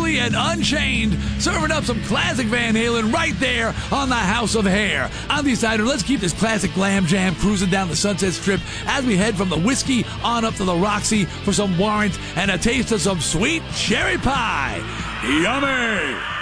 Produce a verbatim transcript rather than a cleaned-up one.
Unruly and Unchained, serving up some classic Van Halen right there on the House of Hair. I'm the Decider. Let's keep this classic glam jam cruising down the Sunset Strip as we head from the Whiskey on up to the Roxy for some Warrant and a taste of some sweet cherry pie. Yummy!